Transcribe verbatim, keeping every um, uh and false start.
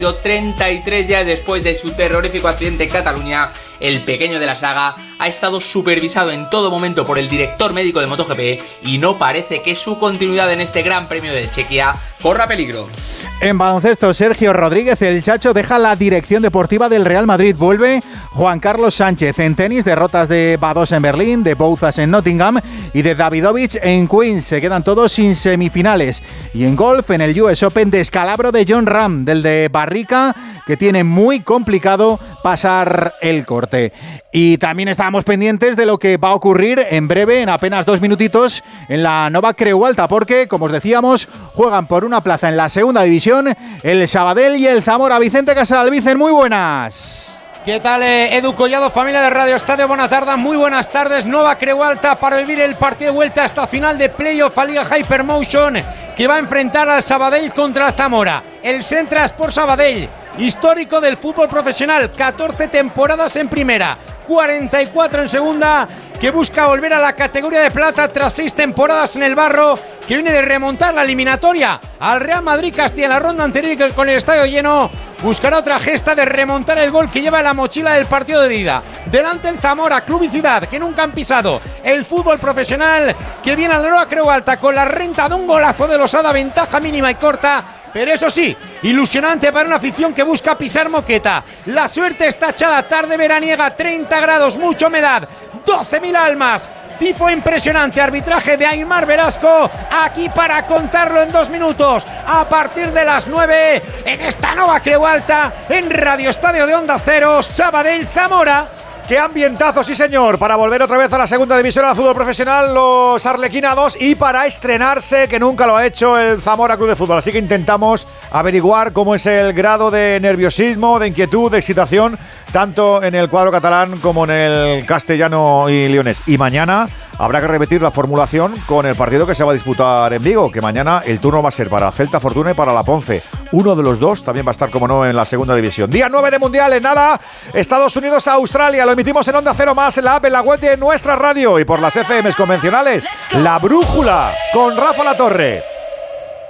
treinta y tres días después de su terrorífico accidente en Cataluña, el pequeño de la saga ha estado supervisado en todo momento por el director médico de MotoGP y no parece que su continuidad en este Gran Premio de Chequia corra peligro. En baloncesto, Sergio Rodríguez, el Chacho, deja la dirección deportiva del Real Madrid. Vuelve Juan Carlos Sánchez. En tenis, derrotas de Bados en Berlín, de Bouzas en Nottingham y de Davidovich en Queens. Se quedan todos sin semifinales. Y en golf, en el U S Open, descalabro de Jon Rahm, del de Barrica, que tiene muy complicado pasar el corte. Y también estábamos pendientes de lo que va a ocurrir en breve, en apenas dos minutitos, en la Nova Creu Alta, porque, como os decíamos, juegan por una plaza en la segunda división el Sabadell y el Zamora. Vicente Casal, Vicen, muy buenas. ¿Qué tal, eh, Edu Collado, familia de Radio Estadio? Buenas tardes, muy buenas tardes. Nova Creu Alta para vivir el partido de vuelta hasta final de Playoff a Liga Hypermotion, que va a enfrentar al Sabadell contra el Zamora. El Centra Sport Sabadell, histórico del fútbol profesional, catorce temporadas en primera, cuarenta y cuatro en segunda, que busca volver a la categoría de plata tras seis temporadas en el barro, que viene de remontar la eliminatoria al Real Madrid Castilla en la ronda anterior, que con el estadio lleno buscará otra gesta de remontar el gol que lleva en la mochila del partido de ida. Delante el Zamora, club y ciudad, que nunca han pisado el fútbol profesional, que viene a la Nova Creu Alta con la renta de un golazo de Losada, ventaja mínima y corta. Pero eso sí, ilusionante para una afición que busca pisar moqueta. La suerte está echada, tarde veraniega, treinta grados, mucha humedad, doce mil almas. Tifo impresionante, arbitraje de Aymar Velasco, aquí para contarlo en dos minutos, a partir de las nueve, en esta Nova Creu Alta, en Radio Estadio de Onda Cero, Sabadell Zamora. ¡Qué ambientazo, sí señor! Para volver otra vez a la segunda división del fútbol profesional, los arlequinados, y para estrenarse, que nunca lo ha hecho, el Zamora Club de Fútbol. Así que intentamos averiguar cómo es el grado de nerviosismo, de inquietud, de excitación, tanto en el cuadro catalán como en el castellano y leonés. Y mañana habrá que repetir la formulación con el partido que se va a disputar en Vigo, que mañana el turno va a ser para Celta Fortuna y para la Ponce. Uno de los dos también va a estar, como no, en la segunda división. Día nueve de Mundial, en nada, Estados Unidos a Australia. Lo emitimos en Onda Cero Más, en la app, en la web de nuestra radio y por las F Ms convencionales. La Brújula, con Rafa Latorre.